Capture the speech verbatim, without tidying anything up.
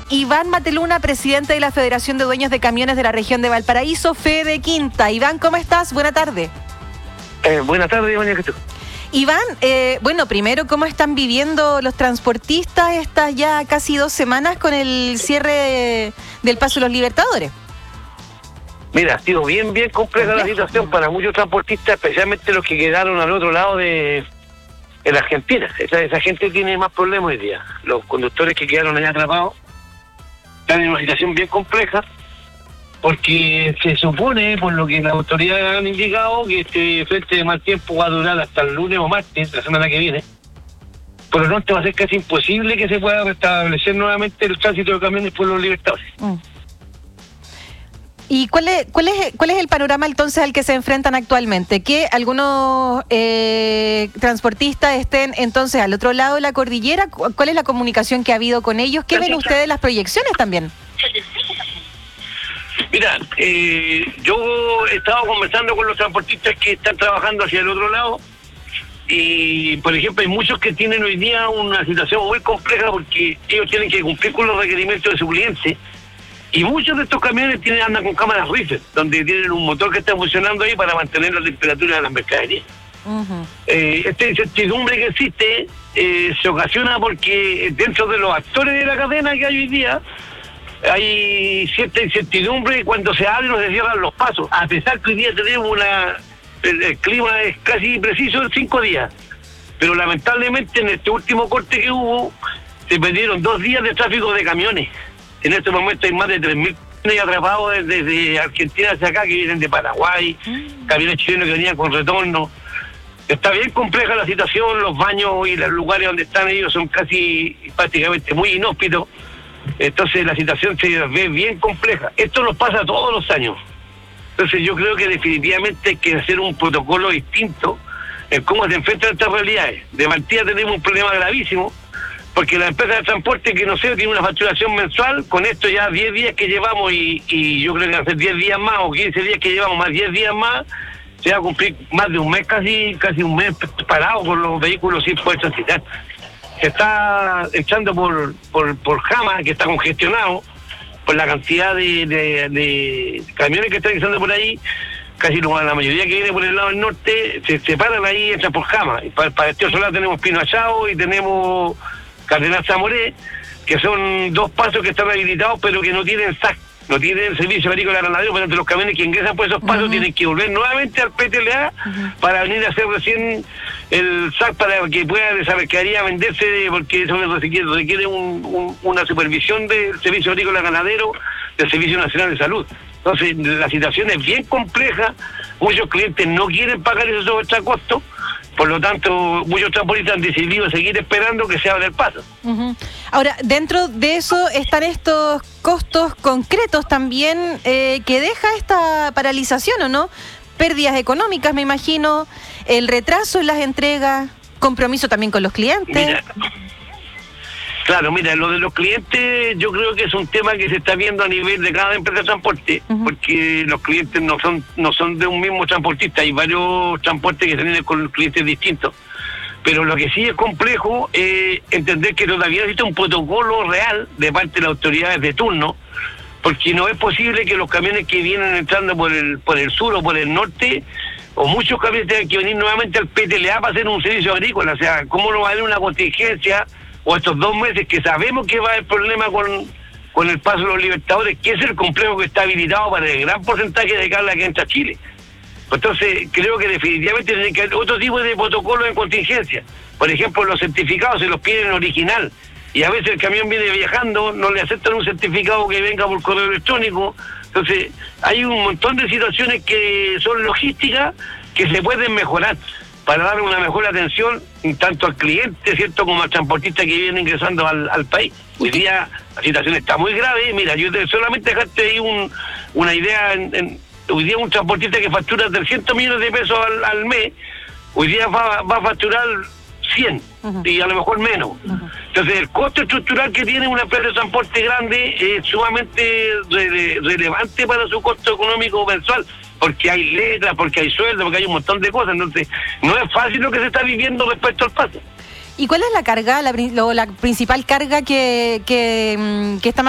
Iván Mateluna, presidente de la Federación de Dueños de Camiones de la región de Valparaíso, Fede Quinta. Iván, ¿cómo estás? Buena tarde. Eh, buenas tardes, Iván. Iván, eh, bueno, primero, ¿cómo están viviendo los transportistas estas ya casi dos semanas con el cierre del Paso de los Libertadores? Mira, ha sido bien, bien compleja la situación para muchos transportistas, especialmente los que quedaron al otro lado de, de la Argentina. Esa, esa gente tiene más problemas hoy día. Los conductores que quedaron allá atrapados están en una situación bien compleja, porque se supone, por lo que las autoridades han indicado, que este frente de mal tiempo va a durar hasta el lunes o martes, la semana que viene. Por lo tanto, va a ser casi imposible que se pueda restablecer nuevamente el tránsito de camiones por los Libertadores. Mm. ¿Y cuál es, cuál es cuál es el panorama entonces al que se enfrentan actualmente? ¿Que algunos eh, transportistas estén entonces al otro lado de la cordillera? ¿Cuál es la comunicación que ha habido con ellos? ¿Qué ven ustedes las proyecciones también? Mira, eh, yo he estado conversando con los transportistas que están trabajando hacia el otro lado y, por ejemplo, hay muchos que tienen hoy día una situación muy compleja porque ellos tienen que cumplir con los requerimientos de su cliente. Y muchos de estos camiones tienen andan con cámaras reefer, donde tienen un motor que está funcionando ahí para mantener la temperatura de las mercaderías. Uh-huh. Eh, esta incertidumbre que existe eh, se ocasiona porque dentro de los actores de la cadena que hay hoy día hay cierta incertidumbre cuando se abren o se cierran los pasos. A pesar que hoy día tenemos una... El, el clima es casi preciso en cinco días. Pero lamentablemente en este último corte que hubo se perdieron dos días de tráfico de camiones. En este momento hay más de tres mil camiones atrapados desde, desde Argentina hacia acá, que vienen de Paraguay, mm. camiones chilenos que venían con retorno. Está bien compleja la situación, los baños y los lugares donde están ellos son casi prácticamente muy inhóspitos. Entonces la situación se ve bien compleja. Esto nos pasa todos los años. Entonces yo creo que definitivamente hay que hacer un protocolo distinto en cómo se enfrentan estas realidades. De partida tenemos un problema gravísimo, porque la empresa de transporte, que no sé, tiene una facturación mensual, con esto ya diez días que llevamos y, y yo creo que hacer diez días más o quince días que llevamos más diez días más, se va a cumplir más de un mes casi, casi un mes parado con los vehículos sin poder transitar. Se está echando por, por, por Jama, que está congestionado, por la cantidad de, de, de camiones que están echando por ahí. Casi la mayoría que viene por el lado del norte se separan ahí y entran por Jama. Y para, para este otro lado tenemos Pino Achao y tenemos Cardenal Zamoré, que son dos pasos que están habilitados pero que no tienen S A C, no tienen servicio agrícola ganadero, pero entre los camiones que ingresan por esos pasos uh-huh. tienen que volver nuevamente al P T L A uh-huh. para venir a hacer recién el S A C para que pueda esa mercadería venderse, porque eso requiere, requiere un, un, una supervisión del servicio agrícola ganadero, del Servicio Nacional de Salud. Entonces la situación es bien compleja, muchos clientes no quieren pagar esos extracostos. Por lo tanto, muchos transportistas han decidido seguir esperando que se abra el paso. Uh-huh. Ahora, dentro de eso están estos costos concretos también eh, que deja esta paralización, ¿o no? Pérdidas económicas, me imagino, el retraso en las entregas, compromiso también con los clientes. Mira, claro, mira, lo de los clientes yo creo que es un tema que se está viendo a nivel de cada empresa de transporte, uh-huh. porque los clientes no son no son de un mismo transportista, hay varios transportes que se tienen con clientes distintos. Pero lo que sí es complejo es entender que todavía existe un protocolo real de parte de las autoridades de turno, porque no es posible que los camiones que vienen entrando por el por el sur o por el norte, o muchos camiones tengan que venir nuevamente al P T L A para hacer un servicio agrícola. O sea, ¿cómo no va a haber una contingencia o estos dos meses que sabemos que va a haber problema con, con el paso de los Libertadores, que es el complejo que está habilitado para el gran porcentaje de carga que entra a Chile? Entonces creo que definitivamente tiene que haber otro tipo de protocolo en contingencia. Por ejemplo, los certificados se los piden original y a veces el camión viene viajando, no le aceptan un certificado que venga por correo electrónico. Entonces hay un montón de situaciones que son logísticas que se pueden mejorar para dar una mejor atención tanto al cliente, cierto, como al transportista que viene ingresando al, al país. Hoy día la situación está muy grave. Mira, yo te, solamente dejaste ahí un, una idea. En, en, hoy día un transportista que factura trescientos millones de pesos al, al mes, hoy día va, va a facturar cien, uh-huh. y a lo mejor menos. Uh-huh. Entonces el costo estructural que tiene una empresa de transporte grande es sumamente re, relevante para su costo económico mensual, porque hay letras, porque hay sueldos, porque hay un montón de cosas. Entonces no es fácil lo que se está viviendo respecto al paso. ¿Y cuál es la carga, la, la principal carga que, que, que está